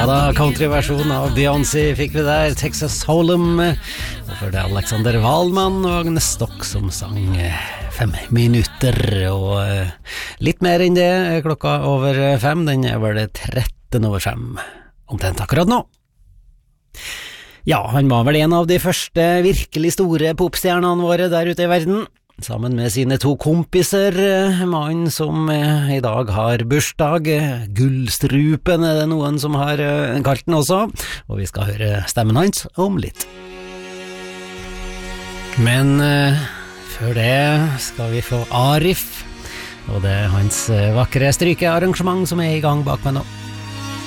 Ja da, countryversjon av Beyoncé fikk vi der, Texas Hold'em, og for det Alexander Wahlmann og Agnes Stock som sang 5 minutter, og litt mer enn det, klokka over 5, den vel 13 over 5, omtrent akkurat nå. Ja, han var vel en av de første virkelig store popstjernene våre der ute i verden, sammen med sine 2 kompiser, mannen som i dag har bursdag, Gullstrupen er det noen som har kalt den også, og vi skal høre stemmen hans om litt. Men før det skal vi få Arif, og det er hans vakre strykearrangement som er i gang bak meg nå.